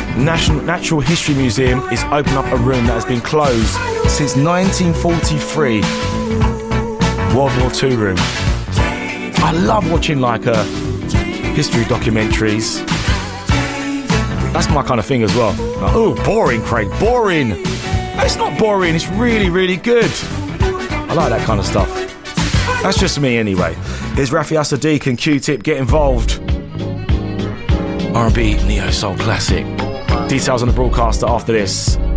Natural History Museum is opening up a room that has been closed since 1943. World War II room. I love watching history documentaries. That's my kind of thing as well. Oh, boring, Craig, boring. It's not boring, it's really, really good. I like that kind of stuff. That's just me anyway. Here's Raphael Sadiq and Q-Tip, Get Involved. R&B Neo Soul classic. Details on the broadcaster after this.